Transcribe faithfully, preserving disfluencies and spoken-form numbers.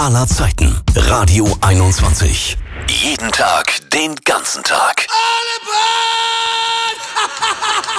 aller Zeiten. Radio einundzwanzig. Jeden Tag, den ganzen Tag. Alle Bahn!